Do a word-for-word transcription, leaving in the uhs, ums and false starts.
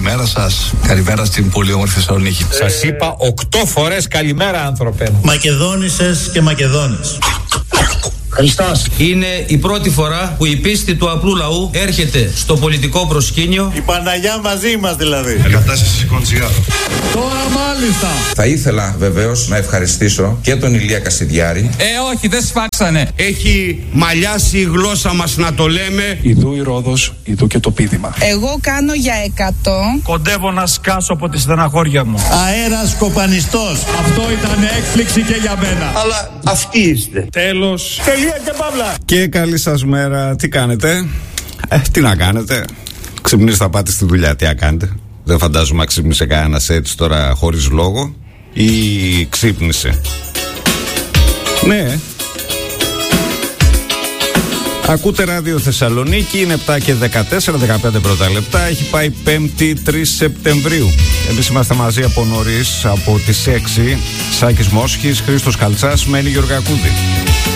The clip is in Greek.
καλημέρα σας. Καλημέρα στην πολύ όμορφη Θεσσαλονίκη. Σας είπα οκτώ φορές καλημέρα, άνθρωπε μου. Μακεδόνισσες και Μακεδόνες. Χριστός. Είναι η πρώτη φορά που η πίστη του απλού λαού έρχεται στο πολιτικό προσκήνιο. Η Παναγιά μαζί μας δηλαδή. Η κατάσταση σηκώνει τσιγάρο. Τώρα μάλιστα. Θα ήθελα βεβαίως να ευχαριστήσω και τον Ηλία Κασιδιάρη. Ε, όχι, δεν σφάξανε. Έχει μαλλιάσει η γλώσσα μας να το λέμε. Ιδού η Ρόδος, ιδού και το πείδημα. Εγώ κάνω για εκατό. Κοντεύω να σκάσω από τη στεναχώρια μου. Αέρας κοπανιστός. Αυτό ήταν έκπληξη και για μένα. Αλλά αυτοί είστε. Τέλος. Τελεία και παύλα. Και καλή σας μέρα. Τι κάνετε? Ε, τι να κάνετε? Ξυπνήστε, θα πάτε στη δουλειά. Τι να κάνετε? Δεν φαντάζομαι να ξύπνησε κανένας έτσι τώρα χωρίς λόγο. Ή ξύπνησε? Ναι. Ακούτε Ράδιο Θεσσαλονίκη, είναι επτά και δεκατέσσερα, δεκαπέντε πρώτα λεπτά. Έχει πάει Πέμπτη τρεις Σεπτεμβρίου. Εμείς είμαστε μαζί από νωρίς, από τις έξι. Σάκης Μόσχης, Χρήστος Καλτσάς, Μένη Γεωργακούδη.